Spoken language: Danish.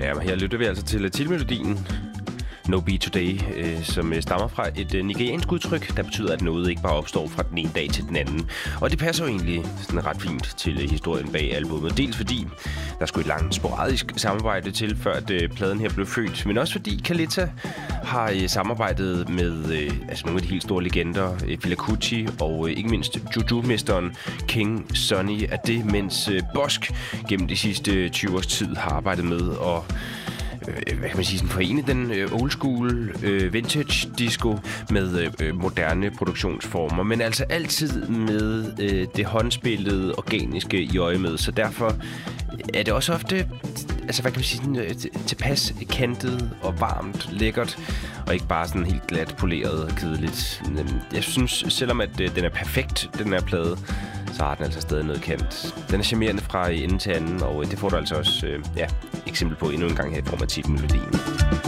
Ja, her lytter vi altså til titelmelodien No Beat Today, som stammer fra et nigeriansk udtryk, der betyder, at noget ikke bare opstår fra den ene dag til den anden. Og det passer jo egentlig sådan ret fint til historien bag albumet. Dels fordi der skulle et langt sporadisk samarbejde til, før at pladen her blev født, men også fordi Kaleta har samarbejdet med nogle af de helt store legender, Fela Kuti og ikke mindst Juju-mesteren King Sunny Ade, mens Bosk gennem de sidste 20 års tid har arbejdet med at hvad kan man sige, sådan forene den old school vintage disco med moderne produktionsformer, men altså altid med det håndspillede organiske i øje med, så derfor er det også ofte hvad kan man sige, sådan, tilpas kantet og varmt, lækkert, og ikke bare sådan helt glat, poleret og kedeligt. Jeg synes, selvom at den er perfekt, den her plade, så har den altså stadig noget kant. Den er charmerende fra ende til anden, og det får du altså også eksempel på endnu en gang her i form af titelmelodien.